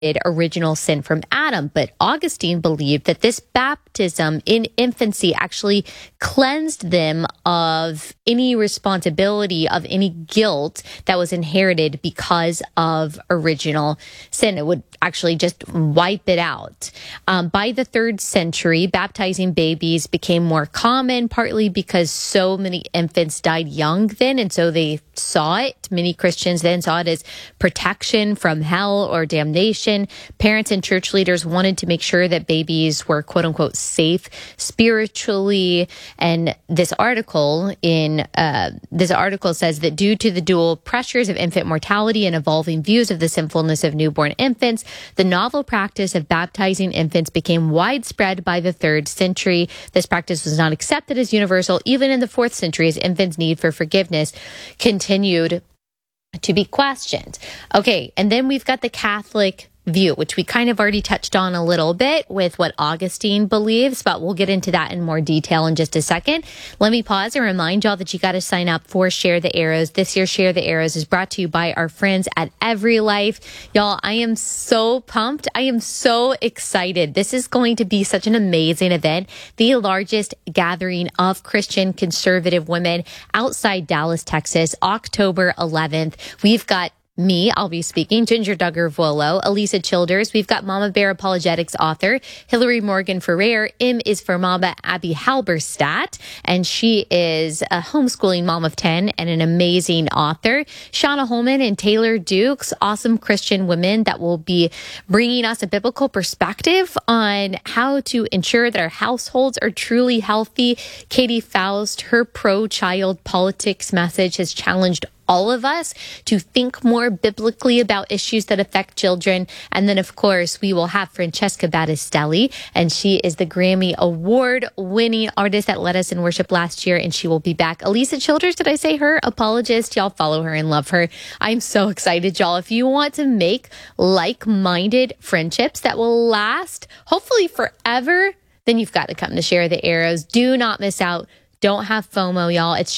original sin from Adam. But Augustine believed that this baptism in infancy actually cleansed them of any responsibility, of any guilt that was inherited because of original sin. It would actually just wipe it out. By the 3rd century, baptizing babies became more common, partly because so many infants died young then, and so they saw it. Many Christians then saw it as protection from hell or damnation. Parents and church leaders wanted to make sure that babies were, quote unquote, safe spiritually. And this article says that due to the dual pressures of infant mortality and evolving views of the sinfulness of newborn infants, the novel practice of baptizing infants became widespread by the 3rd century. This practice was not accepted as universal even in the 4th century, as infants' need for forgiveness continued to be questioned. Okay, and then we've got the Catholic view, which we kind of already touched on a little bit with what Augustine believes, but we'll get into that in more detail in just a second. Let me pause and remind y'all that you got to sign up for Share the Arrows. This year's Share the Arrows is brought to you by our friends at Every Life. Y'all, I am so pumped. I am so excited. This is going to be such an amazing event, the largest gathering of Christian conservative women outside Dallas, Texas, October 11th. We've got me, I'll be speaking, Ginger Duggar-Vuolo, Elisa Childers. We've got Mama Bear Apologetics author, Hillary Morgan Ferrer. M is for Mama Abby Halberstadt, and she is a homeschooling mom of 10 and an amazing author. Shauna Holman and Taylor Dukes, awesome Christian women that will be bringing us a biblical perspective on how to ensure that our households are truly healthy. Katie Faust, her pro-child politics message has challenged all of us to think more biblically about issues that affect children. And then, of course, we will have Francesca Battistelli, and she is the Grammy Award-winning artist that led us in worship last year, and she will be back. Elisa Childers, did I say her? Apologist. Y'all follow her and love her. I'm so excited, y'all. If you want to make like-minded friendships that will last, hopefully forever, then you've got to come to Share the Arrows. Do not miss out. Don't have FOMO, y'all. It's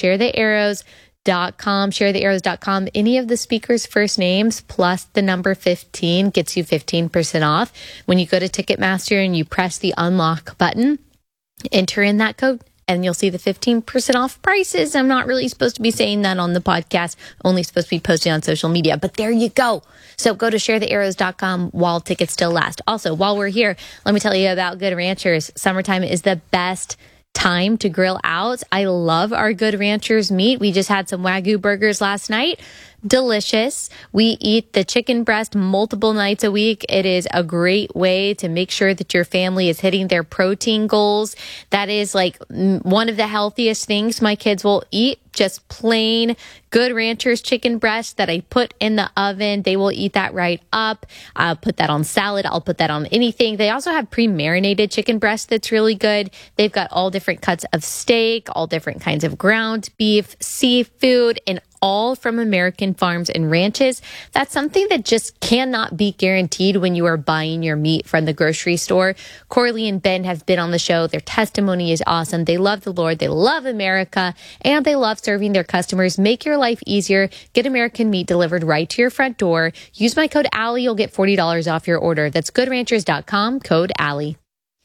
sharethearrows.com, Any of the speakers' first names plus the number 15 gets you 15% off. When you go to Ticketmaster and you press the unlock button, enter in that code, and you'll see the 15% off prices. I'm not really supposed to be saying that on the podcast, only supposed to be posting on social media, but there you go. So go to sharethearrows.com while tickets still last. Also, while we're here, let me tell you about Good Ranchers. Summertime is the best time to grill out. I love our Good Ranchers meat. We just had some Wagyu burgers last night. Delicious. We eat the chicken breast multiple nights a week. It is a great way to make sure that your family is hitting their protein goals. That is like one of the healthiest things my kids will eat. Just plain Good Ranchers chicken breast that I put in the oven. They will eat that right up. I'll put that on salad. I'll put that on anything. They also have pre-marinated chicken breast that's really good. They've got all different cuts of steak, all different kinds of ground beef, seafood, and all from American farms and ranches. That's something that just cannot be guaranteed when you are buying your meat from the grocery store. Corley and Ben have been on the show. Their testimony is awesome. They love the Lord. They love America, and they love serving their customers. Make your life easier. Get American meat delivered right to your front door. Use my code Allie. You'll get $40 off your order. That's goodranchers.com, code Allie.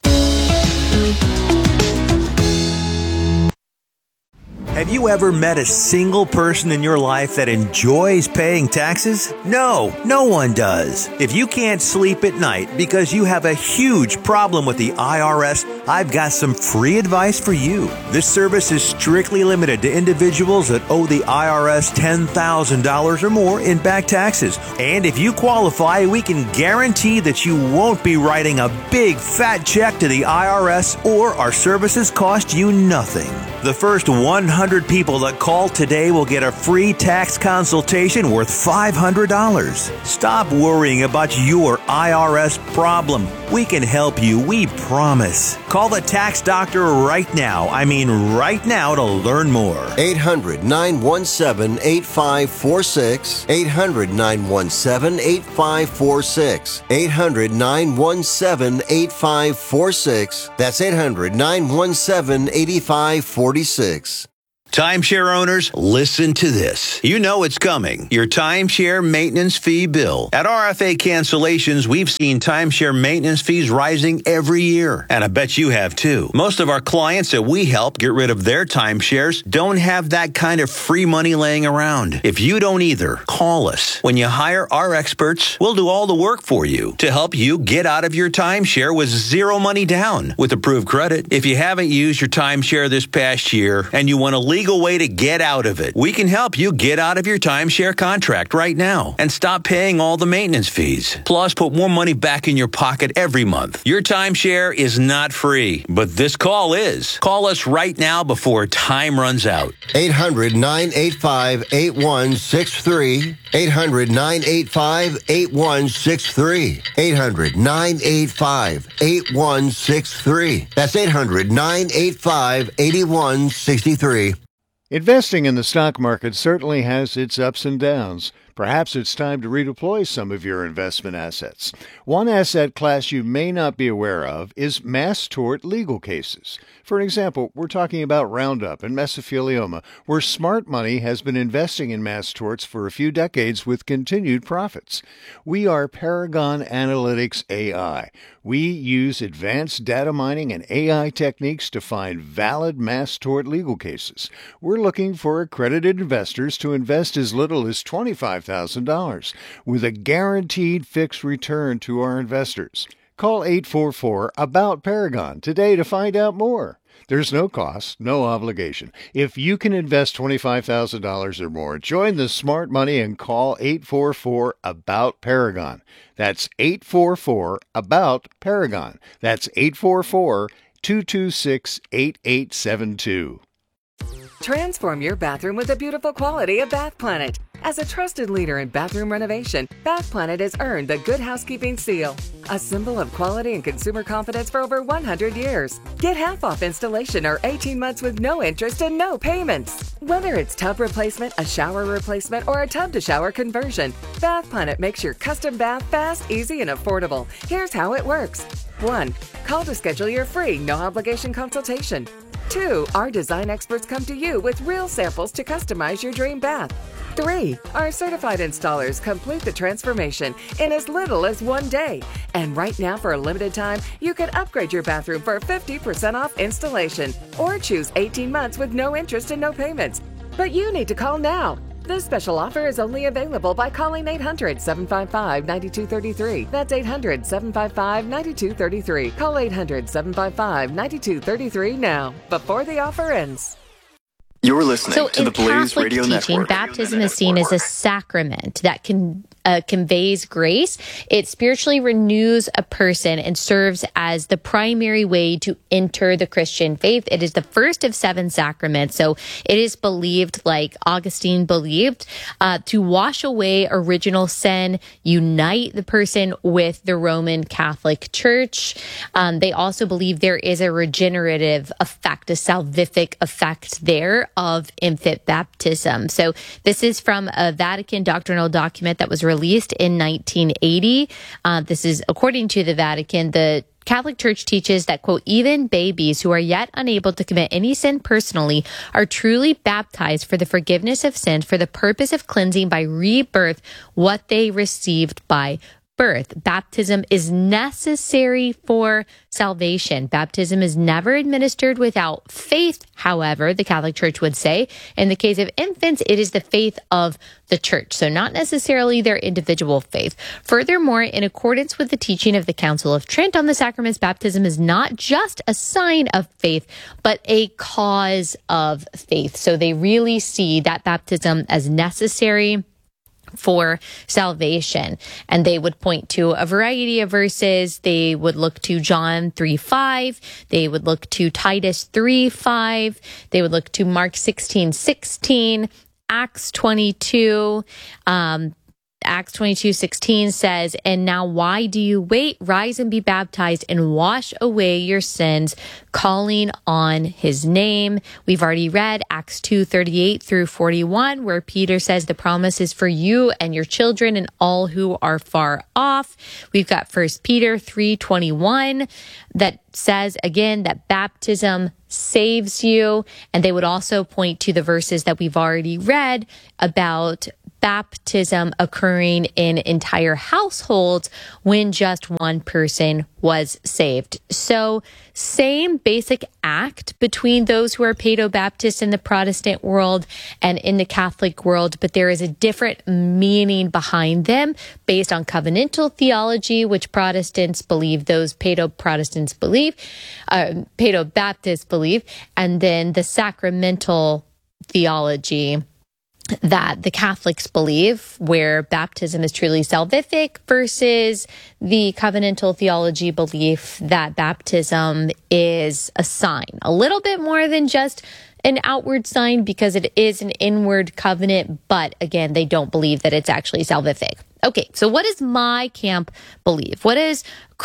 Have you ever met a single person in your life that enjoys paying taxes? No, no one does. If you can't sleep at night because you have a huge problem with the IRS, I've got some free advice for you. This service is strictly limited to individuals that owe the IRS $10,000 or more in back taxes. And if you qualify, we can guarantee that you won't be writing a big fat check to the IRS, or our services cost you nothing. The first 100 people that call today will get a free tax consultation worth $500. Stop worrying about your IRS problem. We can help you, we promise. Call the tax doctor right now. I mean right now, to learn more. 800-917-8546. 800-917-8546. 800-917-8546. That's 800-917-8546. Timeshare owners, listen to this. You know it's coming. Your timeshare maintenance fee bill. At RFA Cancellations, we've seen timeshare maintenance fees rising every year. And I bet you have too. Most of our clients that we help get rid of their timeshares don't have that kind of free money laying around. If you don't either, call us. When you hire our experts, we'll do all the work for you to help you get out of your timeshare with zero money down with approved credit. If you haven't used your timeshare this past year and you want a legal way to get out of it, we can help you get out of your timeshare contract right now and stop paying all the maintenance fees. Plus, put more money back in your pocket every month. Your timeshare is not free, but this call is. Call us right now before time runs out. 800-985-8163. 800-985-8163. 800-985-8163. That's 800-985-8163. Investing in the stock market certainly has its ups and downs. Perhaps it's time to redeploy some of your investment assets. One asset class you may not be aware of is mass tort legal cases. For example, we're talking about Roundup and mesothelioma, where smart money has been investing in mass torts for a few decades with continued profits. We are Paragon Analytics AI. We use advanced data mining and AI techniques to find valid mass tort legal cases. We're looking for accredited investors to invest as little as $25,000 with a guaranteed fixed return to our investors. Call 844-ABOUT-PARAGON today to find out more. There's no cost, no obligation. If you can invest $25,000 or more, join the smart money and call 844-ABOUT-PARAGON. That's 844-ABOUT-PARAGON. That's 844-226-8872. Transform your bathroom with the beautiful quality of Bath Planet. As a trusted leader in bathroom renovation, Bath Planet has earned the Good Housekeeping seal, a symbol of quality and consumer confidence for over 100 years. Get half off installation or 18 months with no interest and no payments. Whether it's tub replacement, a shower replacement, or a tub-to-shower conversion, Bath Planet makes your custom bath fast, easy, and affordable. Here's how it works. 1. Call to schedule your free, no-obligation consultation. 2. Our design experts come to you with real samples to customize your dream bath. 3. Our certified installers complete the transformation in as little as 1 day. And right now, for a limited time, you can upgrade your bathroom for 50% off installation or choose 18 months with no interest and no payments. But you need to call now. This special offer is only available by calling 800-755-9233. That's 800-755-9233. Call 800-755-9233 now, before the offer ends. You're listening to the Blaze Catholic Radio teaching, Network. baptism is seen as a sacrament that conveys grace. It spiritually renews a person and serves as the primary way to enter the Christian faith. It is the first of 7 sacraments. So it is believed, like Augustine believed, to wash away original sin, unite the person with the Roman Catholic Church. They also believe there is a regenerative effect, a salvific effect there of infant baptism. So this is from a Vatican doctrinal document that was released in 1980. This is according to the Vatican. The Catholic Church teaches that, quote, even babies who are yet unable to commit any sin personally are truly baptized for the forgiveness of sins for the purpose of cleansing by rebirth what they received by birth. Baptism is necessary for salvation. Baptism is never administered without faith, however, the Catholic Church would say. In the case of infants, it is the faith of the Church, so not necessarily their individual faith. Furthermore, in accordance with the teaching of the Council of Trent on the sacraments, baptism is not just a sign of faith, but a cause of faith. So they really see that baptism as necessary for salvation. And they would point to a variety of verses. They would look to John 3:5. They would look to Titus 3:5. They would look to Mark 16:16, Acts 22. Acts 22:16 says, and now why do you wait? Rise and be baptized and wash away your sins, calling on his name. We've already read Acts 2:38 through 41, where Peter says the promise is for you and your children and all who are far off. We've got 1 Peter 3:21 that says again that baptism saves you. And they would also point to the verses that we've already read about baptism occurring in entire households when just one person was saved. So same basic act between those who are paedo-baptists in the Protestant world and in the Catholic world, but there is a different meaning behind them based on covenantal theology, which Protestants believe, those paedo-Protestants believe, paedo-Baptists believe, and then the sacramental theology that the Catholics believe, where baptism is truly salvific, versus the covenantal theology belief that baptism is a sign, a little bit more than just an outward sign because it is an inward covenant, but again, they don't believe that it's actually salvific. Okay, so what does my camp believe? What does a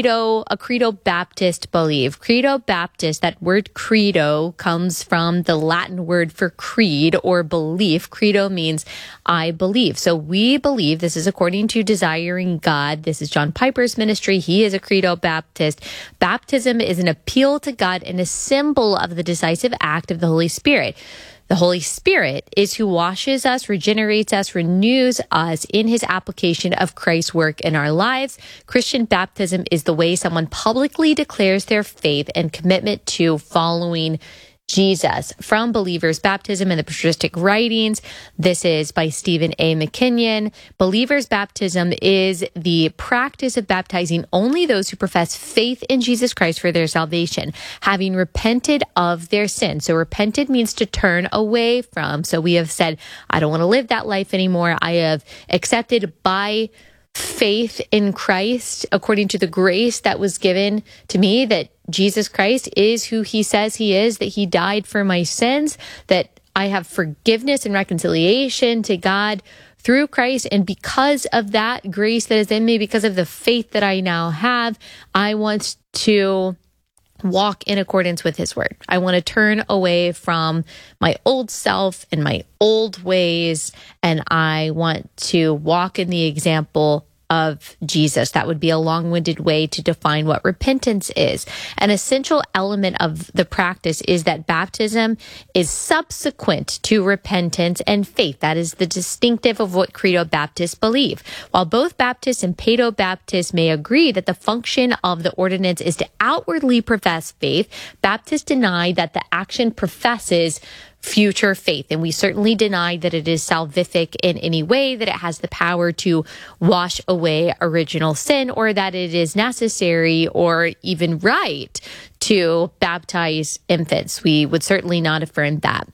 credo Baptist believe? Credo Baptist, that word credo comes from the Latin word for creed or belief. Credo means I believe. So we believe, this is according to Desiring God. This is John Piper's ministry. He is a credo Baptist. Baptism is an appeal to God and a symbol of the decisive act of the Holy Spirit. The Holy Spirit is who washes us, regenerates us, renews us in his application of Christ's work in our lives. Christian baptism is the way someone publicly declares their faith and commitment to following Jesus. From Believer's Baptism in the Patristic Writings, this is by Stephen A. McKinnon. Believer's baptism is the practice of baptizing only those who profess faith in Jesus Christ for their salvation, having repented of their sin. So repented means to turn away from. So we have said, I don't want to live that life anymore. I have accepted by faith in Christ, according to the grace that was given to me, that Jesus Christ is who he says he is, that he died for my sins, that I have forgiveness and reconciliation to God through Christ. And because of that grace that is in me, because of the faith that I now have, I want to walk in accordance with his word. I want to turn away from my old self and my old ways, and I want to walk in the example of Jesus. That would be a long-winded way to define what repentance is. An essential element of the practice is that baptism is subsequent to repentance and faith. That is the distinctive of what Credo Baptists believe. While both Baptists and Paedo Baptists may agree that the function of the ordinance is to outwardly profess faith, Baptists deny that the action professes future faith. And we certainly deny that it is salvific in any way, that it has the power to wash away original sin, or that it is necessary or even right to baptize infants. We would certainly not affirm that.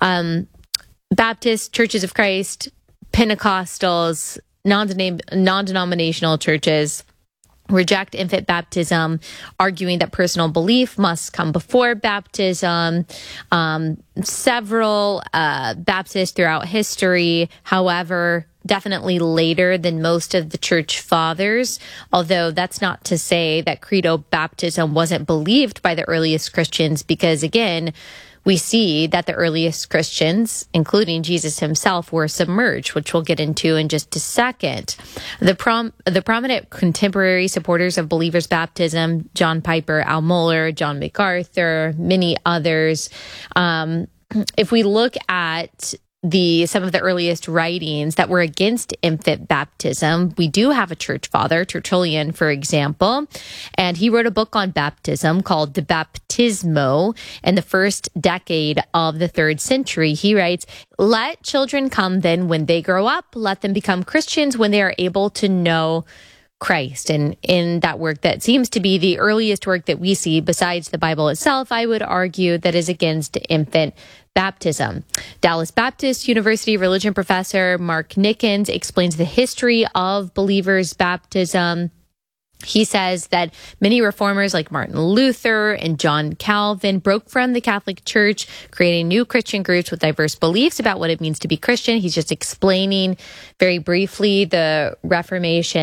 Baptist, Churches of Christ, Pentecostals, non-denominational churches reject infant baptism, arguing that personal belief must come before baptism. Several Baptists throughout history, however, definitely later than most of the church fathers, although that's not to say that credo baptism wasn't believed by the earliest Christians, because again, we see that the earliest Christians, including Jesus himself, were submerged, which we'll get into in just a second. The prominent contemporary supporters of believers' baptism, John Piper, Al Mohler, John MacArthur, many others. If we look at some of the earliest writings that were against infant baptism, we do have a church father, Tertullian, for example, and he wrote a book on baptism called De Baptismo in the first decade of the 3rd century. He writes, "Let children come then when they grow up, let them become Christians when they are able to know Christ." And in that work, that seems to be the earliest work that we see besides the Bible itself, I would argue, that is against infant baptism. Dallas Baptist University religion professor Mark Nickens explains the history of believers' baptism. He says that many reformers like Martin Luther and John Calvin broke from the Catholic Church, creating new Christian groups with diverse beliefs about what it means to be Christian. He's just explaining very briefly the Reformation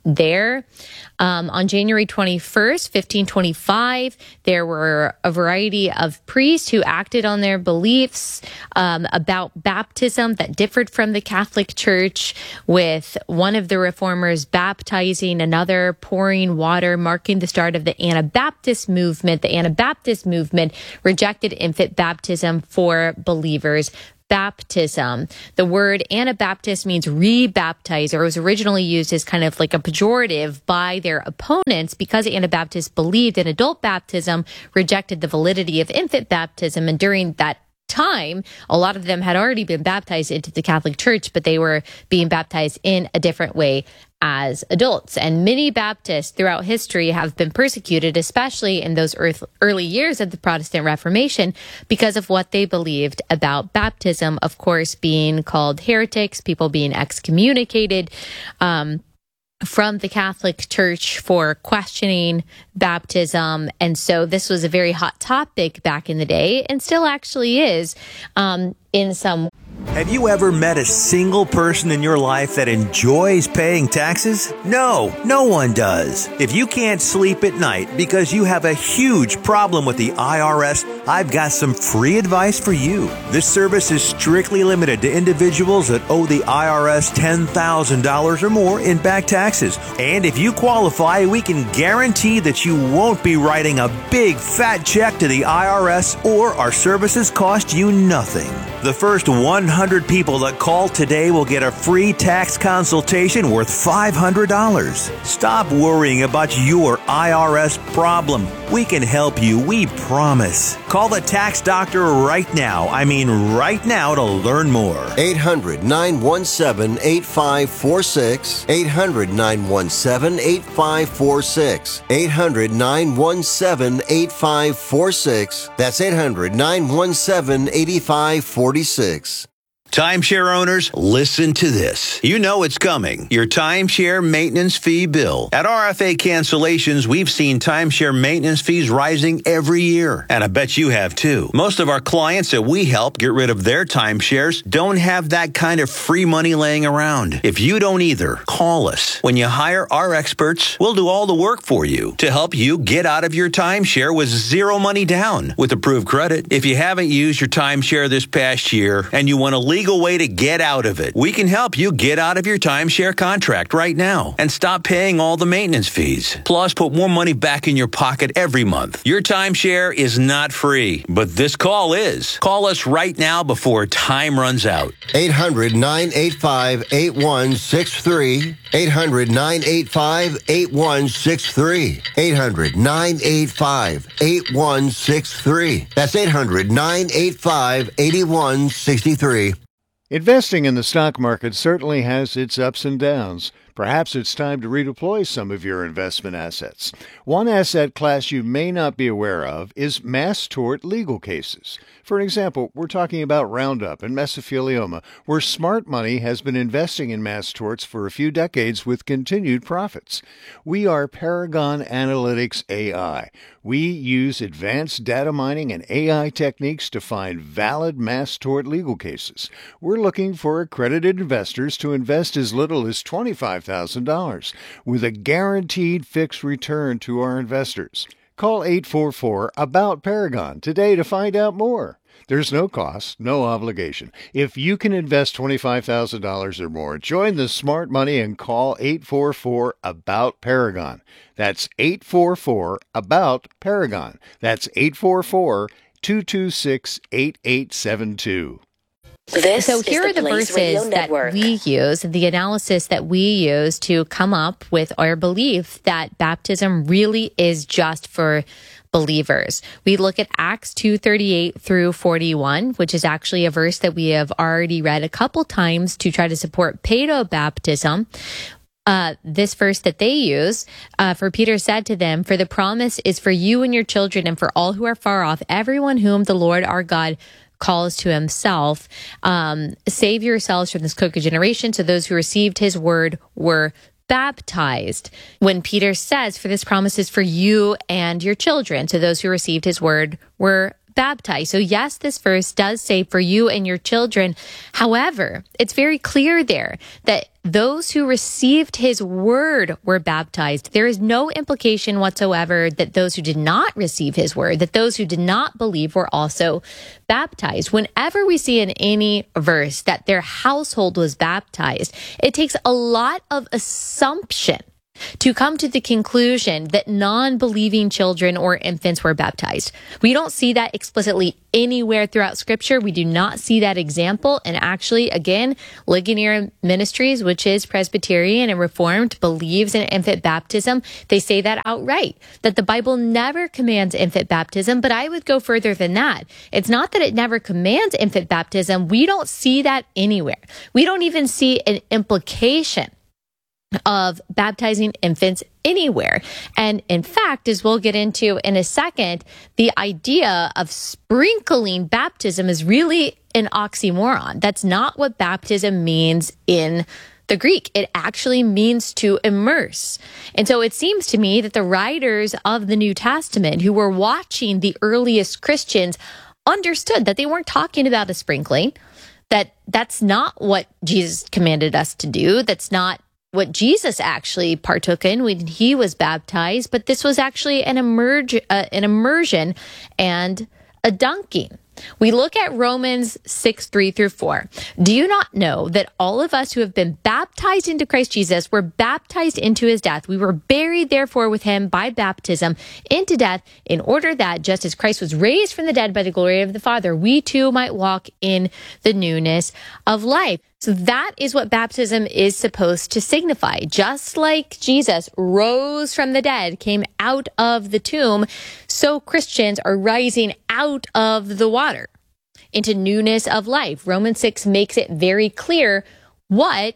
there. On January 21st, 1525, there were a variety of priests who acted on their beliefs about baptism that differed from the Catholic Church, with one of the reformers baptizing, another pouring water, marking the start of the Anabaptist movement. The Anabaptist movement rejected infant baptism for believers. Baptism. The word Anabaptist means rebaptize, or was originally used as kind of like a pejorative by their opponents because Anabaptists believed in adult baptism, rejected the validity of infant baptism. And during that time, a lot of them had already been baptized into the Catholic Church, but they were being baptized in a different way as adults. And many Baptists throughout history have been persecuted, especially in those early years of the Protestant Reformation, because of what they believed about baptism, of course, being called heretics, people being excommunicated from the Catholic Church for questioning baptism. And so this was a very hot topic back in the day, and still actually is in some. Have you ever met a single person in your life that enjoys paying taxes? No, no one does. If you can't sleep at night because you have a huge problem with the IRS, I've got some free advice for you. This service is strictly limited to individuals that owe the IRS $10,000 or more in back taxes. And if you qualify, we can guarantee that you won't be writing a big fat check to the IRS, or our services cost you nothing. The first 100 people that call today will get a free tax consultation worth $500. Stop worrying about your IRS problem. We can help you, we promise. Call the tax doctor right now. I mean right now, to learn more. 800-917-8546. 800-917-8546. 800-917-8546. That's 800-917-8546. Timeshare owners, listen to this. You know it's coming. Your timeshare maintenance fee bill. At RFA Cancellations, we've seen timeshare maintenance fees rising every year. And I bet you have too. Most of our clients that we help get rid of their timeshares don't have that kind of free money laying around. If you don't either, call us. When you hire our experts, we'll do all the work for you to help you get out of your timeshare with zero money down with approved credit. If you haven't used your timeshare this past year and you want to leave way to get out of it, we can help you get out of your timeshare contract right now and stop paying all the maintenance fees. Plus, put more money back in your pocket every month. Your timeshare is not free, but this call is. Call us right now before time runs out. 800-985-8163. 800-985-8163. 800-985-8163. That's 800-985-8163. Investing in the stock market certainly has its ups and downs. Perhaps it's time to redeploy some of your investment assets. One asset class you may not be aware of is mass tort legal cases. For example, we're talking about Roundup and mesothelioma, where smart money has been investing in mass torts for a few decades with continued profits. We are Paragon Analytics AI. We use advanced data mining and AI techniques to find valid mass tort legal cases. We're looking for accredited investors to invest as little as $25,000 with a guaranteed fixed return to our investors. Call 844-ABOUT-PARAGON today to find out more. There's no cost, no obligation. If you can invest $25,000 or more, join the smart money and call 844-ABOUT-PARAGON. That's 844-ABOUT-PARAGON. That's 844-226-8872. So here are the verses that we use, the analysis that we use to come up with our belief that baptism really is just for believers. We look at Acts 2:38 through 41, which is actually a verse that we have already read a couple times to try to support paedobaptism. This verse that they use, for Peter said to them, "For the promise is for you and your children and for all who are far off, everyone whom the Lord our God calls to himself. Save yourselves from this crooked generation." So those who received his word were baptized. When Peter says, "For this promise is for you and your children," so those who received his word were baptized. So yes, this verse does say for you and your children. However, it's very clear there that those who received his word were baptized. There is no implication whatsoever that those who did not receive his word, that those who did not believe were also baptized. Whenever we see in any verse that their household was baptized, it takes a lot of assumption to come to the conclusion that non-believing children or infants were baptized. We don't see that explicitly anywhere throughout Scripture. We do not see that example. And actually, again, Ligonier Ministries, which is Presbyterian and Reformed, believes in infant baptism. They say that outright, that the Bible never commands infant baptism. But I would go further than that. It's not that it never commands infant baptism. We don't see that anywhere. We don't even see an implication of baptizing infants anywhere. And in fact, as we'll get into in a second, the idea of sprinkling baptism is really an oxymoron. That's not what baptism means in the Greek. It actually means to immerse. And so it seems to me that the writers of the New Testament who were watching the earliest Christians understood that they weren't talking about a sprinkling, that that's not what Jesus commanded us to do. That's not what Jesus actually partook in when he was baptized, but this was actually an immersion and a dunking. We look at Romans 6:3-4. Do you not know that all of us who have been baptized into Christ Jesus were baptized into his death? We were buried, therefore, with him by baptism into death, in order that, just as Christ was raised from the dead by the glory of the Father, we too might walk in the newness of life. So that is what baptism is supposed to signify. Just like Jesus rose from the dead, came out of the tomb, so Christians are rising out of the water into newness of life. Romans 6 makes it very clear what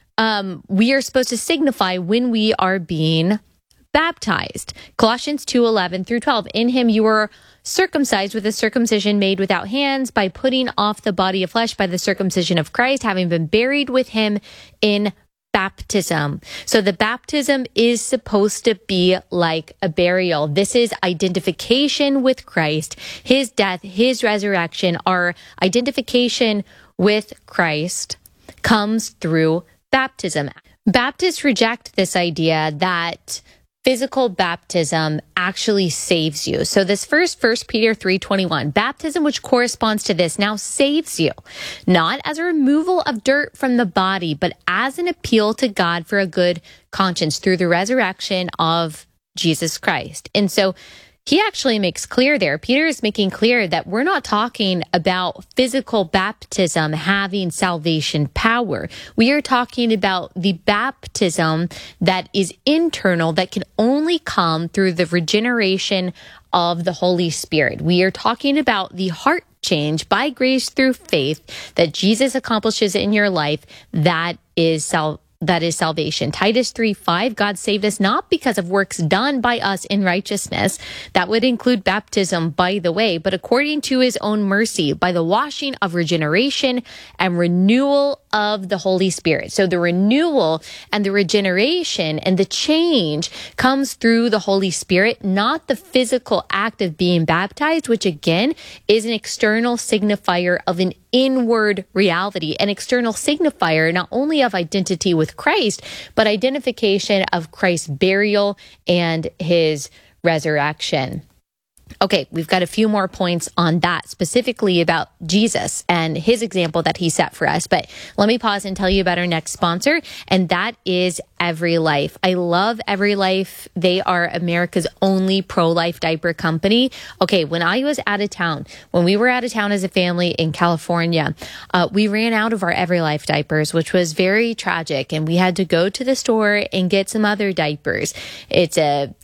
we are supposed to signify when we are being baptized. Colossians 2:11-12. In him you were circumcised with a circumcision made without hands, by putting off the body of flesh by the circumcision of Christ, having been buried with him in baptism. So the baptism is supposed to be like a burial. This is identification with Christ, his death, his resurrection. Our identification with Christ comes through baptism. Baptists reject this idea that physical baptism actually saves you. So this first 1 Peter 3:21, baptism, which corresponds to this, now saves you, not as a removal of dirt from the body, but as an appeal to God for a good conscience through the resurrection of Jesus Christ. And so he actually makes clear there, Peter is making clear that we're not talking about physical baptism having salvation power. We are talking about the baptism that is internal, that can only come through the regeneration of the Holy Spirit. We are talking about the heart change by grace through faith that Jesus accomplishes in your life. That is salvation. Titus 3:5, God saved us not because of works done by us in righteousness. That would include baptism, by the way, but according to his own mercy, by the washing of regeneration and renewal of the Holy Spirit. So the renewal and the regeneration and the change comes through the Holy Spirit, not the physical act of being baptized, which again is an external signifier of an inward reality, an external signifier not only of identity with Christ, but identification of Christ's burial and his resurrection. Okay, we've got a few more points on that, specifically about Jesus and his example that he set for us. But let me pause and tell you about our next sponsor, and that is EveryLife. I love EveryLife. They are America's only pro-life diaper company. Okay, when I was out of town, when we were out of town as a family in California, we ran out of our EveryLife diapers, which was very tragic, and we had to go to the store and get some other diapers. It's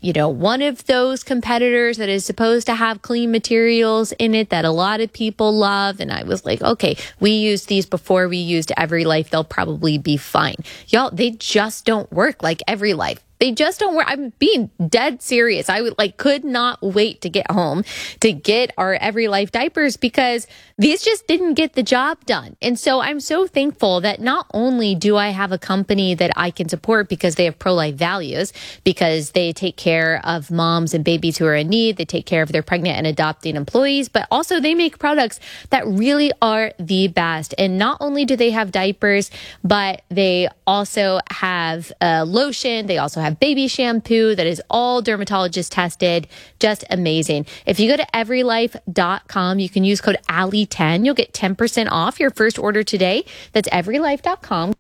one of those competitors that is supposed to have clean materials in it that a lot of people love. And I was like, okay, we used these before we used EveryLife. They'll probably be fine. Y'all, they just don't work like EveryLife. They just don't work. I'm being dead serious. I could not wait to get home to get our Every Life diapers because these just didn't get the job done. And so I'm so thankful that not only do I have a company that I can support because they have pro-life values, because they take care of moms and babies who are in need, they take care of their pregnant and adopting employees, but also they make products that really are the best. And not only do they have diapers, but they also have lotion. They also have baby shampoo that is all dermatologist tested. Just amazing. If you go to everylife.com, you can use code Allie10. You'll get 10% off your first order today. That's everylife.com.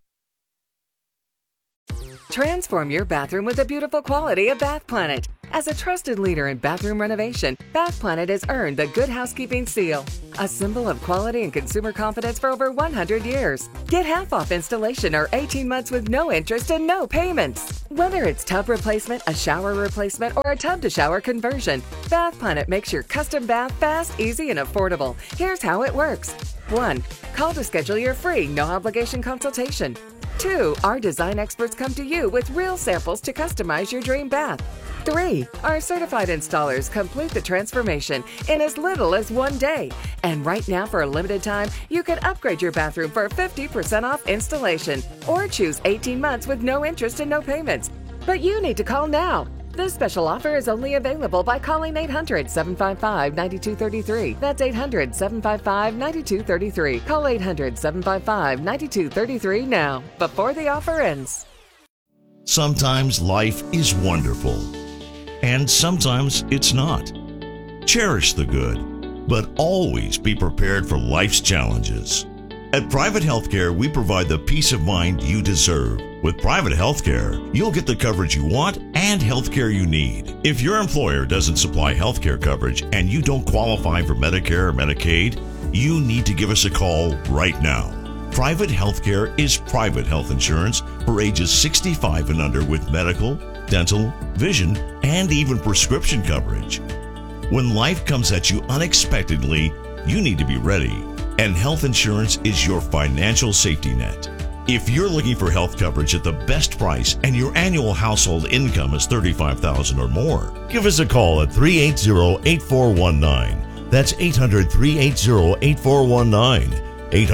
Transform your bathroom with the beautiful quality of Bath Planet. As a trusted leader in bathroom renovation, Bath Planet has earned the Good Housekeeping seal, a symbol of quality and consumer confidence for over 100 years. Get half off installation or 18 months with no interest and no payments. Whether it's tub replacement, a shower replacement, or a tub-to-shower conversion, Bath Planet makes your custom bath fast, easy, and affordable. Here's how it works. 1. Call to schedule your free, no-obligation consultation. 2. Our design experts come to you with real samples to customize your dream bath. 3. Our certified installers complete the transformation in as little as 1 day. And right now, for a limited time, you can upgrade your bathroom for 50% off installation or choose 18 months with no interest and no payments. But you need to call now. This special offer is only available by calling 800-755-9233. That's 800-755-9233. Call 800-755-9233 now, before the offer ends. Sometimes life is wonderful, and sometimes it's not. Cherish the good, but always be prepared for life's challenges. At Private Healthcare, we provide the peace of mind you deserve. With Private Healthcare, you'll get the coverage you want and healthcare you need. If your employer doesn't supply healthcare coverage and you don't qualify for Medicare or Medicaid, you need to give us a call right now. Private Healthcare is private health insurance for ages 65 and under with medical, dental, vision, and even prescription coverage. When life comes at you unexpectedly, you need to be ready. And health insurance is your financial safety net. If you're looking for health coverage at the best price and your annual household income is $35,000 or more, give us a call at 380-8419. That's 800-380-8419.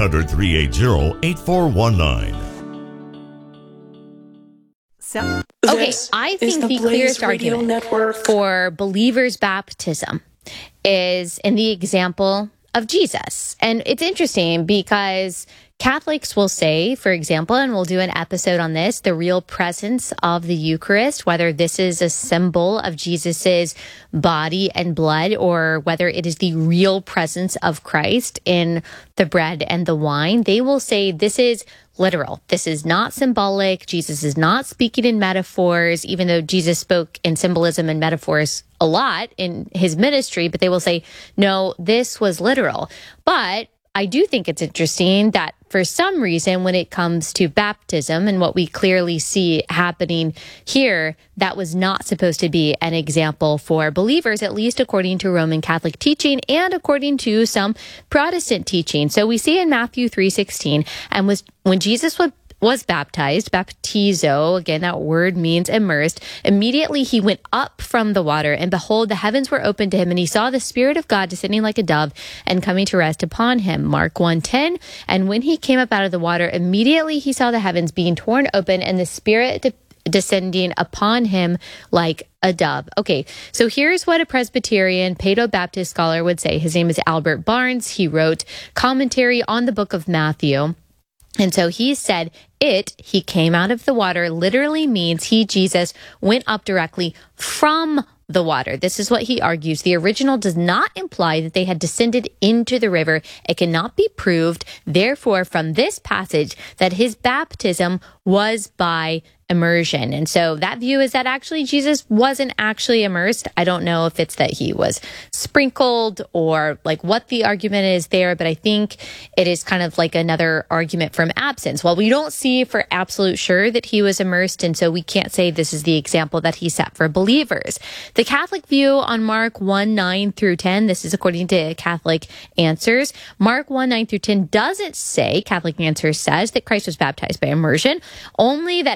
800-380-8419. Okay, I think the clearest argument for believers' baptism is in the example of Jesus. And it's interesting because Catholics will say, for example, and we'll do an episode on this, the real presence of the Eucharist, whether this is a symbol of Jesus's body and blood or whether it is the real presence of Christ in the bread and the wine, they will say this is literal. This is not symbolic. Jesus is not speaking in metaphors, even though Jesus spoke in symbolism and metaphors a lot in his ministry, but they will say, no, this was literal. But I do think it's interesting that for some reason, when it comes to baptism and what we clearly see happening here, that was not supposed to be an example for believers, at least according to Roman Catholic teaching and according to some Protestant teaching. So we see in Matthew 3:16, and when Jesus was baptized, baptizo, again, that word means immersed. Immediately he went up from the water, and behold, the heavens were opened to him, and he saw the Spirit of God descending like a dove and coming to rest upon him. Mark 1:10. And when he came up out of the water, immediately he saw the heavens being torn open and the Spirit descending upon him like a dove. Okay, so here's what a Presbyterian Paedo-Baptist scholar would say. His name is Albert Barnes. He wrote commentary on the book of Matthew. And so he said, he came out of the water, literally means he, Jesus, went up directly from the water. This is what he argues. The original does not imply that they had descended into the river. It cannot be proved, therefore, from this passage that his baptism was by immersion. And so that view is that actually Jesus wasn't actually immersed. I don't know if it's that he was sprinkled or like what the argument is there, but I think it is kind of like another argument from absence. Well, we don't see for absolute sure that he was immersed, and so we can't say this is the example that he set for believers. The Catholic view on Mark 1:9 through 10, this is according to Catholic Answers. Mark 1:9 through 10 doesn't say, Catholic Answers says, that Christ was baptized by immersion, only that after his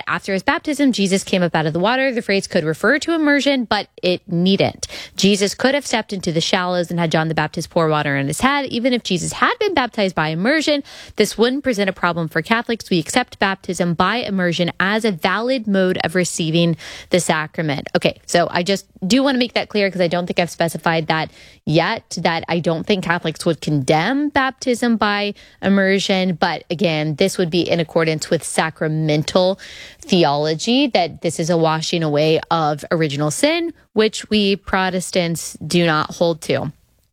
John's baptism, Jesus came up out of the water. The phrase could refer to immersion, but it needn't. Jesus could have stepped into the shallows and had John the Baptist pour water on his head. Even if Jesus had been baptized by immersion, this wouldn't present a problem for Catholics. We accept baptism by immersion as a valid mode of receiving the sacrament. Okay, so I just do want to make that clear because I don't think I've specified that yet, that I don't think Catholics would condemn baptism by immersion. But again, this would be in accordance with sacramental theology, that this is a washing away of original sin, which we Protestants do not hold to.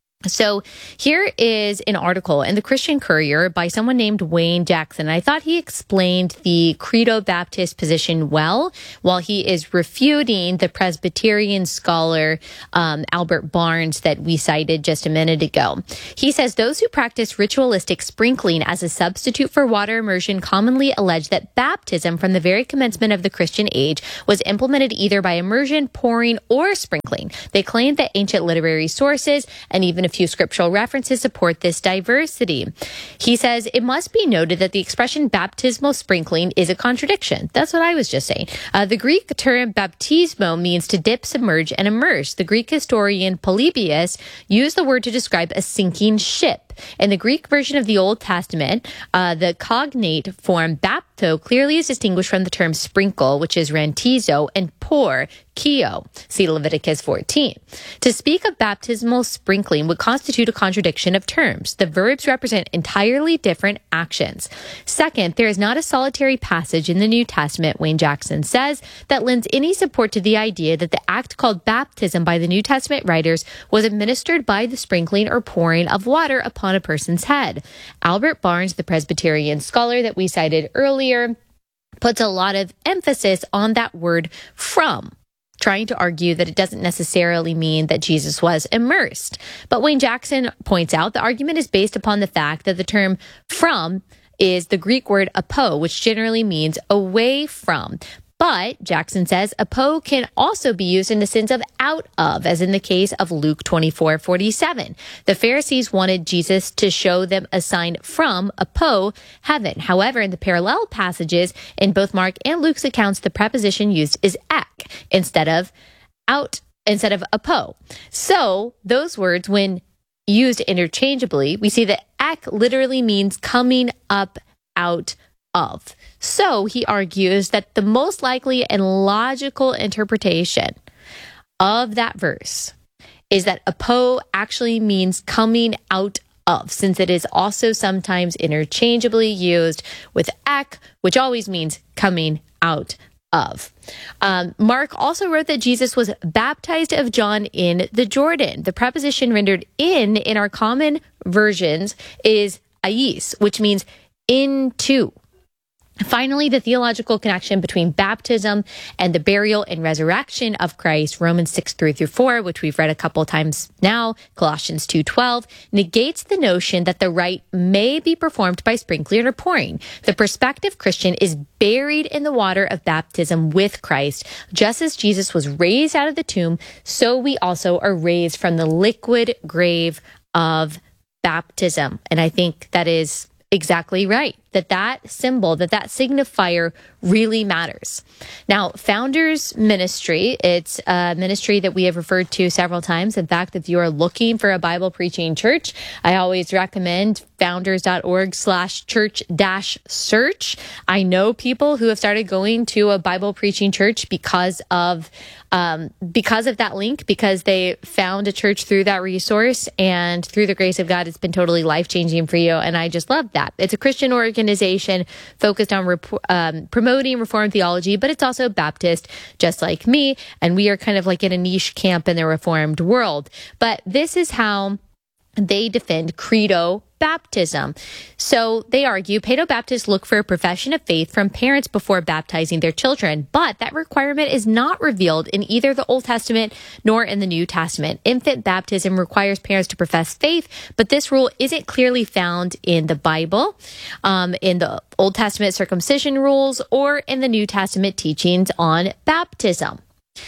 So here is an article in the Christian Courier by someone named Wayne Jackson. I thought he explained the Credo Baptist position well while he is refuting the Presbyterian scholar Albert Barnes that we cited just a minute ago. He says those who practice ritualistic sprinkling as a substitute for water immersion commonly allege that baptism from the very commencement of the Christian age was implemented either by immersion, pouring, or sprinkling. They claim that ancient literary sources and even a few scriptural references support this diversity. He says it must be noted that the expression baptismal sprinkling is a contradiction. That's what I was just saying. The Greek term baptismo means to dip, submerge, and immerse. The Greek historian Polybius used the word to describe a sinking ship. In the Greek version of the Old Testament, the cognate form bapto clearly is distinguished from the term sprinkle, which is rantizo, and pour, kio. See Leviticus 14. To speak of baptismal sprinkling would constitute a contradiction of terms. The verbs represent entirely different actions. Second, there is not a solitary passage in the New Testament, Wayne Jackson says, that lends any support to the idea that the act called baptism by the New Testament writers was administered by the sprinkling or pouring of water upon a person's head. Albert Barnes, the Presbyterian scholar that we cited earlier, puts a lot of emphasis on that word from, trying to argue that it doesn't necessarily mean that Jesus was immersed. But Wayne Jackson points out the argument is based upon the fact that the term from is the Greek word apo, which generally means away from. But, Jackson says, apo can also be used in the sense of out of, as in the case of Luke 24:47. The Pharisees wanted Jesus to show them a sign from apo heaven. However, in the parallel passages in both Mark and Luke's accounts, the preposition used is ek instead of apo. So, those words, when used interchangeably, we see that ek literally means coming up out of. So he argues that the most likely and logical interpretation of that verse is that apo actually means coming out of, since it is also sometimes interchangeably used with ek, which always means coming out of. Mark also wrote that Jesus was baptized of John in the Jordan. The preposition rendered in our common versions is ais, which means into. Finally, the theological connection between baptism and the burial and resurrection of Christ, Romans 6:3-4, which we've read a couple times now, Colossians 2:12, negates the notion that the rite may be performed by sprinkling or pouring. The prospective Christian is buried in the water of baptism with Christ. Just as Jesus was raised out of the tomb, so we also are raised from the liquid grave of baptism. And I think that is exactly right, that symbol, that signifier really matters. Now, Founders Ministry, it's a ministry that we have referred to several times. In fact, if you are looking for a Bible preaching church, I always recommend founders.org/church-search. I know people who have started going to a Bible preaching church because of that link, because they found a church through that resource, and through the grace of God, it's been totally life-changing for you. And I just love that. It's a Christian organization focused on promoting Reformed theology, but it's also Baptist, just like me. And we are kind of like in a niche camp in the Reformed world. But this is how they defend credo baptism. So they argue paedobaptists look for a profession of faith from parents before baptizing their children, but that requirement is not revealed in either the Old Testament nor in the New Testament. Infant baptism requires parents to profess faith, but this rule isn't clearly found in the Bible, in the Old Testament circumcision rules, or in the New Testament teachings on baptism.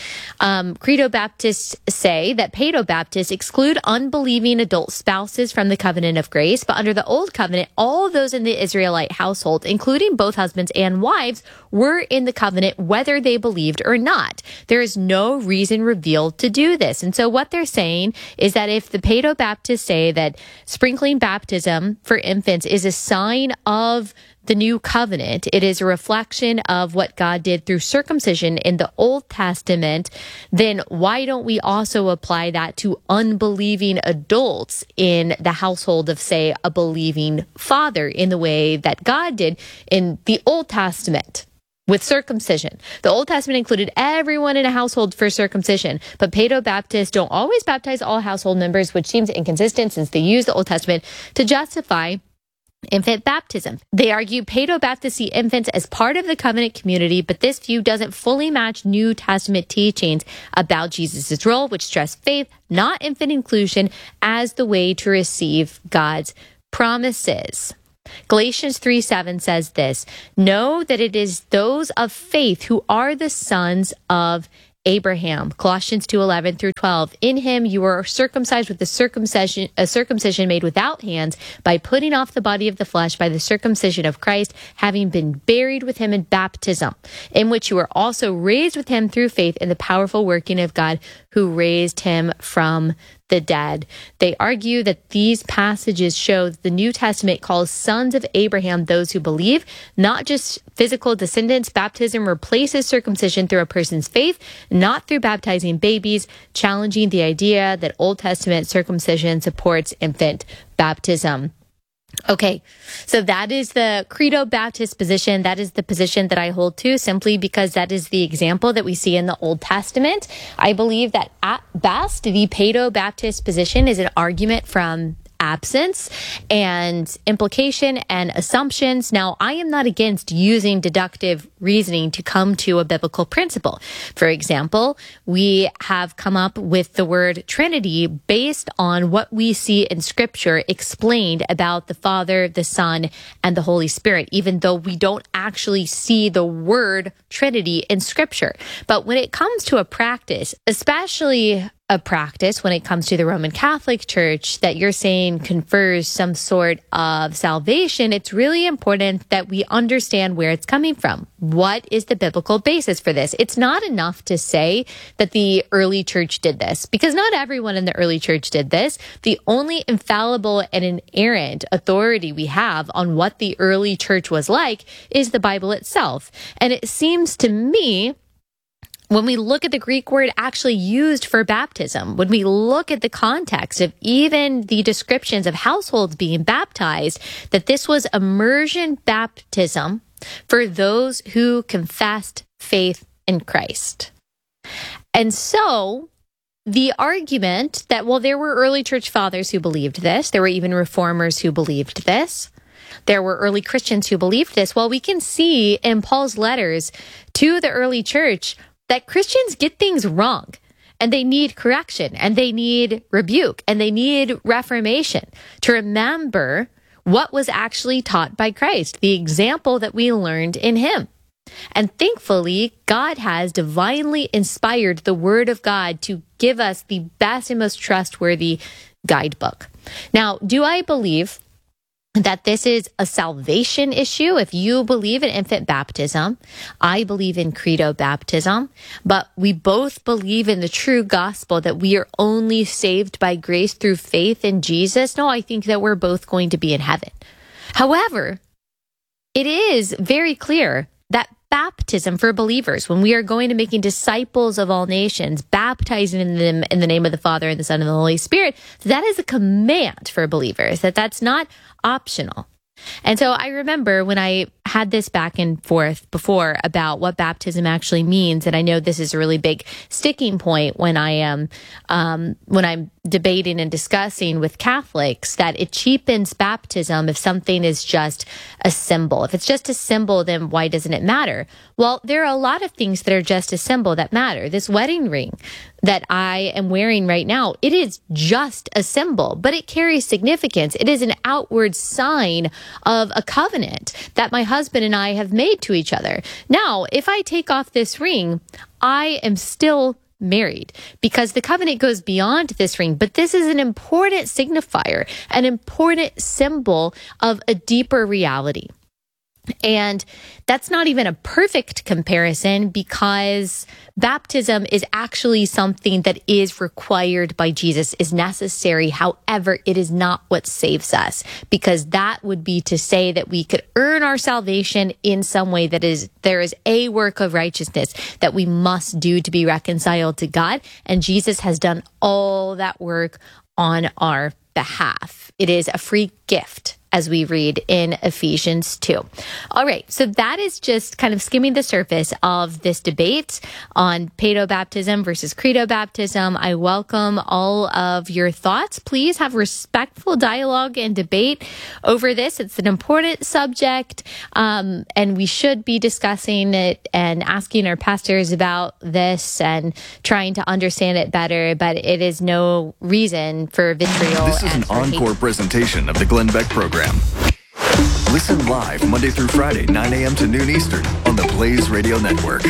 Credo Baptists say that Paedo Baptists exclude unbelieving adult spouses from the covenant of grace, but under the old covenant, all those in the Israelite household, including both husbands and wives, were in the covenant whether they believed or not. There is no reason revealed to do this. And so what they're saying is that if the Paedo Baptists say that sprinkling baptism for infants is a sign of the new covenant, it is a reflection of what God did through circumcision in the Old Testament, then why don't we also apply that to unbelieving adults in the household of, say, a believing father in the way that God did in the Old Testament with circumcision? The Old Testament included everyone in a household for circumcision, but Paedo Baptists don't always baptize all household members, which seems inconsistent since they use the Old Testament to justify infant baptism. They argue Paedo Baptists see infants as part of the covenant community, but this view doesn't fully match New Testament teachings about Jesus' role, which stress faith, not infant inclusion, as the way to receive God's promises. Galatians 3:7 says this, "Know that it is those of faith who are the sons of Abraham." Colossians 2:11 through 12. "In him you are circumcised with a circumcision made without hands, by putting off the body of the flesh by the circumcision of Christ, having been buried with him in baptism, in which you were also raised with him through faith in the powerful working of God who raised him from the dead." They argue that these passages show that the New Testament calls sons of Abraham those who believe, not just physical descendants. Baptism replaces circumcision through a person's faith, not through baptizing babies, challenging the idea that Old Testament circumcision supports infant baptism. Okay, so that is the Credo Baptist position. That is the position that I hold to, simply because that is the example that we see in the Old Testament. I believe that at best, the Paedo Baptist position is an argument from absence and implication and assumptions. Now, I am not against using deductive reasoning to come to a biblical principle. For example, we have come up with the word Trinity based on what we see in Scripture explained about the Father, the Son, and the Holy Spirit, even though we don't actually see the word Trinity in Scripture. But when it comes to a practice, especially a practice when it comes to the Roman Catholic Church that you're saying confers some sort of salvation, it's really important that we understand where it's coming from. What is the biblical basis for this? It's not enough to say that the early church did this, because not everyone in the early church did this. The only infallible and inerrant authority we have on what the early church was like is the Bible itself. And it seems to me, when we look at the Greek word actually used for baptism, when we look at the context of even the descriptions of households being baptized, that this was immersion baptism for those who confessed faith in Christ. And so the argument that, well, there were early church fathers who believed this, there were even reformers who believed this, there were early Christians who believed this. Well, we can see in Paul's letters to the early church that Christians get things wrong, and they need correction, and they need rebuke, and they need reformation to remember what was actually taught by Christ, the example that we learned in him. And thankfully, God has divinely inspired the Word of God to give us the best and most trustworthy guidebook. Now, do I believe that this is a salvation issue? If you believe in infant baptism, I believe in credo baptism, but we both believe in the true gospel that we are only saved by grace through faith in Jesus. No, I think that we're both going to be in heaven. However, it is very clear that baptism for believers, when we are going to making disciples of all nations, baptizing them in the name of the Father and the Son and the Holy Spirit, that is a command for believers, that's not optional. And so I remember when I had this back and forth before about what baptism actually means, and I know this is a really big sticking point when I'm debating and discussing with Catholics, that it cheapens baptism if something is just a symbol. If it's just a symbol, then why doesn't it matter? Well, there are a lot of things that are just a symbol that matter. This wedding ring that I am wearing right now, it is just a symbol, but it carries significance. It is an outward sign of a covenant that my husband and I have made to each other. Now, if I take off this ring, I am still married, because the covenant goes beyond this ring. But this is an important signifier, an important symbol of a deeper reality. And that's not even a perfect comparison, because baptism is actually something that is required by Jesus, is necessary. However, it is not what saves us, because that would be to say that we could earn our salvation in some way, that is, there is a work of righteousness that we must do to be reconciled to God. And Jesus has done all that work on our behalf. It is a free gift, as we read in Ephesians 2. All right, so that is just kind of skimming the surface of this debate on paedobaptism versus credo baptism. I welcome all of your thoughts. Please have respectful dialogue and debate over this. It's an important subject, and we should be discussing it and asking our pastors about this and trying to understand it better, but it is no reason for vitriol. This is an encore presentation of the Glenn Beck Program. Listen live Monday through Friday, 9 a.m. to noon Eastern on the Blaze Radio Network.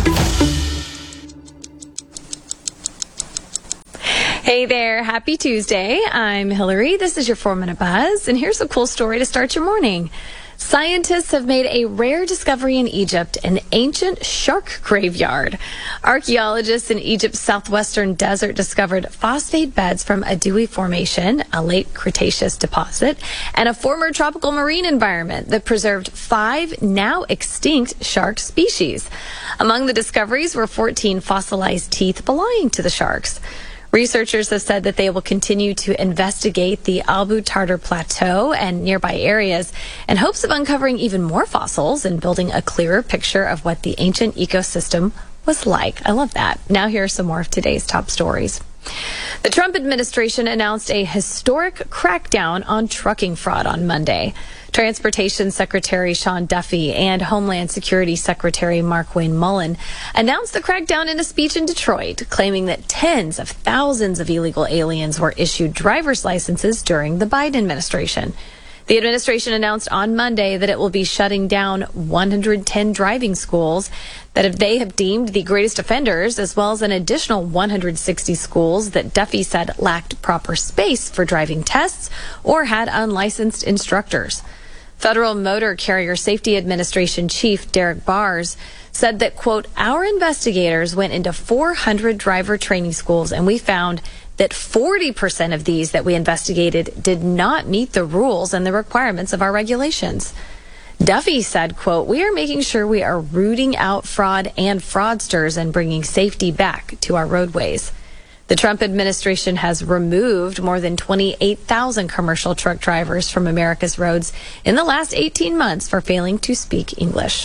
Hey there, happy Tuesday. I'm Hillary. This is your 4-Minute Buzz, and here's a cool story to start your morning. Scientists have made a rare discovery in Egypt, an ancient shark graveyard. Archaeologists in Egypt's southwestern desert discovered phosphate beds from a Dewey Formation, a late Cretaceous deposit, and a former tropical marine environment that preserved 5 now extinct shark species. Among the discoveries were 14 fossilized teeth belonging to the sharks. Researchers have said that they will continue to investigate the Albu Tartar Plateau and nearby areas in hopes of uncovering even more fossils and building a clearer picture of what the ancient ecosystem was like. I love that. Now here are some more of today's top stories. The Trump administration announced a historic crackdown on trucking fraud on Monday. Transportation Secretary Sean Duffy and Homeland Security Secretary Markwayne Mullin announced the crackdown in a speech in Detroit, claiming that tens of thousands of illegal aliens were issued driver's licenses during the Biden administration. The administration announced on Monday that it will be shutting down 110 driving schools that they have deemed the greatest offenders, as well as an additional 160 schools that Duffy said lacked proper space for driving tests or had unlicensed instructors. Federal Motor Carrier Safety Administration Chief Derek Bars said that, quote, our investigators went into 400 driver training schools and we found that 40% of these that we investigated did not meet the rules and the requirements of our regulations. Duffy said, quote, we are making sure we are rooting out fraud and fraudsters and bringing safety back to our roadways. The Trump administration has removed more than 28,000 commercial truck drivers from America's roads in the last 18 months for failing to speak English.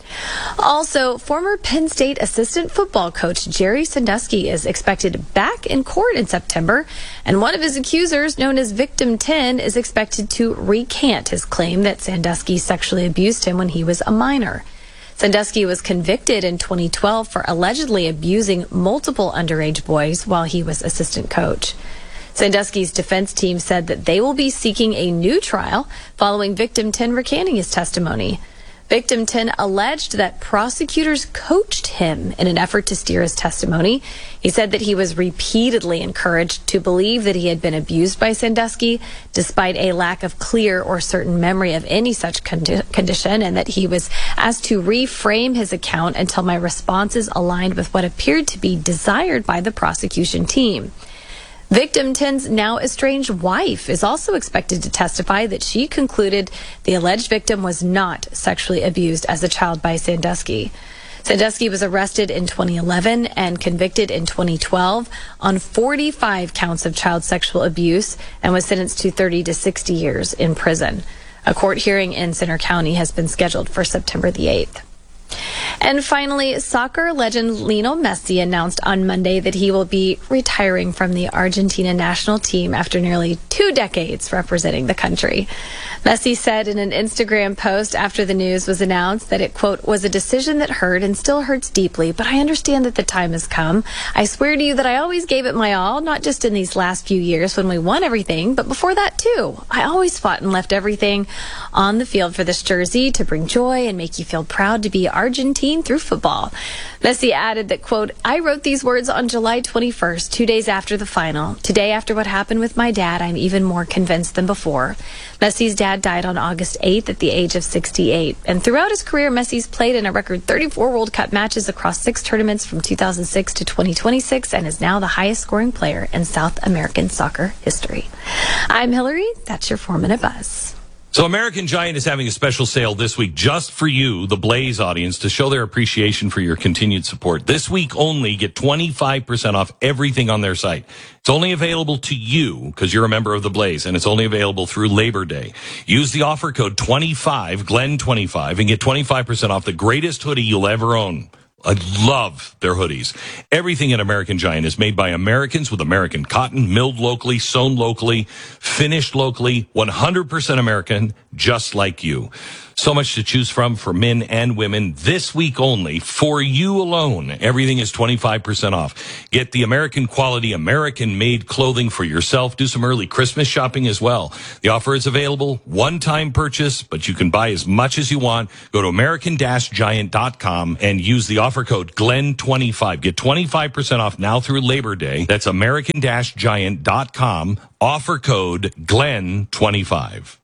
Also, former Penn State assistant football coach Jerry Sandusky is expected back in court in September, and one of his accusers, known as Victim 10, is expected to recant his claim that Sandusky sexually abused him when he was a minor. Sandusky was convicted in 2012 for allegedly abusing multiple underage boys while he was assistant coach. Sandusky's defense team said that they will be seeking a new trial following Victim 10 recanting his testimony. Victim 10 alleged that prosecutors coached him in an effort to steer his testimony. He said that he was repeatedly encouraged to believe that he had been abused by Sandusky, despite a lack of clear or certain memory of any such condition, and that he was asked to reframe his account until my responses aligned with what appeared to be desired by the prosecution team. Victim 10's now estranged wife is also expected to testify that she concluded the alleged victim was not sexually abused as a child by Sandusky. Sandusky was arrested in 2011 and convicted in 2012 on 45 counts of child sexual abuse and was sentenced to 30 to 60 years in prison. A court hearing in Centre County has been scheduled for September the 8th. And finally, soccer legend Lionel Messi announced on Monday that he will be retiring from the Argentina national team after nearly 2 decades representing the country. Messi said in an Instagram post after the news was announced that it, quote, was a decision that hurt and still hurts deeply, but I understand that the time has come. I swear to you that I always gave it my all, not just in these last few years when we won everything, but before that too. I always fought and left everything on the field for this jersey to bring joy and make you feel proud to be Argentine skiing through football. Messi added that, quote, I wrote these words on July 21st, 2 days after the final. Today, after what happened with my dad, I'm even more convinced than before. Messi's dad died on August 8th at the age of 68. And throughout his career, Messi's played in a record 34 World Cup matches across 6 tournaments from 2006 to 2026 and is now the highest scoring player in South American soccer history. I'm Hillary. That's your 4-Minute Buzz. So American Giant is having a special sale this week just for you, the Blaze audience, to show their appreciation for your continued support. This week only, get 25% off everything on their site. It's only available to you because you're a member of the Blaze, and it's only available through Labor Day. Use the offer code 25, Glenn25, and get 25% off the greatest hoodie you'll ever own. I love their hoodies. Everything at American Giant is made by Americans with American cotton, milled locally, sewn locally, finished locally, 100% American, just like you. So much to choose from for men and women. This week only, for you alone, everything is 25% off. Get the American quality, American-made clothing for yourself. Do some early Christmas shopping as well. The offer is available, one-time purchase, but you can buy as much as you want. Go to American-Giant.com and use the offer code GLENN25. Get 25% off now through Labor Day. That's American-Giant.com. Offer code GLENN25.